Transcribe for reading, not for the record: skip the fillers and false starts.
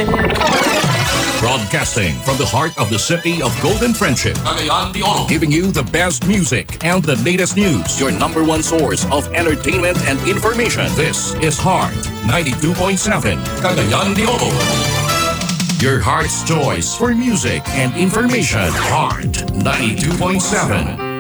Broadcasting from the heart of the city of Golden Friendship, Cagayan de Oro, giving you the best music and the latest news. Your number one source of entertainment and information. This is Heart 92.7, Cagayan de Oro. Your heart's choice for music and information. Heart 92.7.